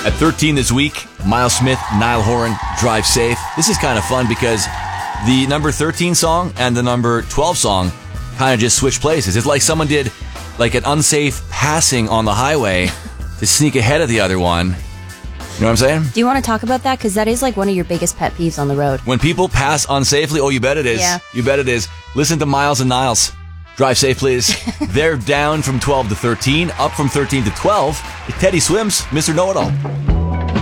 At 13 this week, Miles Smith, Niall Horan, Drive Safe. This is kind of fun because the number 13 song and the number 12 song kind of just switch places. It's like someone did like an unsafe passing on the highway to sneak ahead of the other one. You know what I'm saying? Do you want to talk about that? Because that is like one of your biggest pet peeves on the road. When people pass unsafely, oh, you bet it is. Yeah. You bet it is. Listen to Miles and Niles. Drive safe, please. They're down from 12 to 13, up from 13 to 12. Teddy Swims, Mr. Know-It-All.